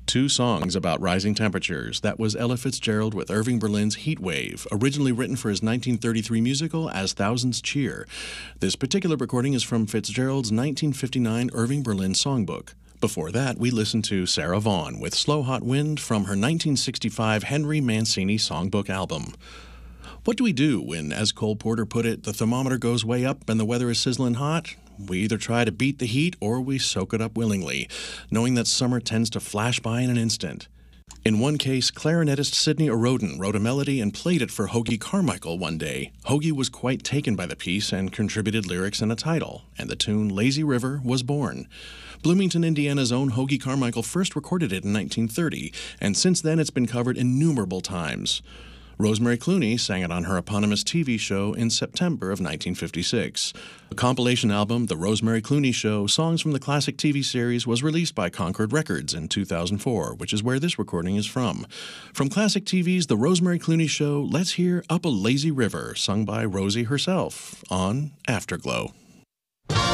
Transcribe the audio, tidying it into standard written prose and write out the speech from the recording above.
Two songs about rising temperatures. That was Ella Fitzgerald with Irving Berlin's Heat Wave, originally written for his 1933 musical As Thousands Cheer. This particular recording is from Fitzgerald's 1959 Irving Berlin songbook. Before that, we listened to Sarah Vaughan with Slow Hot Wind from her 1965 Henry Mancini songbook album. What do we do when, as Cole Porter put it, the thermometer goes way up and the weather is sizzling hot? We either try to beat the heat or we soak it up willingly, knowing that summer tends to flash by in an instant. In one case, clarinetist Sidney O'Rodin wrote a melody and played it for Hoagy Carmichael one day. Hoagy was quite taken by the piece and contributed lyrics and a title, and the tune Lazy River was born. Bloomington, Indiana's own Hoagy Carmichael first recorded it in 1930, and since then it's been covered innumerable times. Rosemary Clooney sang it on her eponymous TV show in September of 1956. A compilation album, The Rosemary Clooney Show, Songs from the Classic TV Series, was released by Concord Records in 2004, which is where this recording is from. From Classic TV's The Rosemary Clooney Show, let's hear Up a Lazy River, sung by Rosie herself on Afterglow.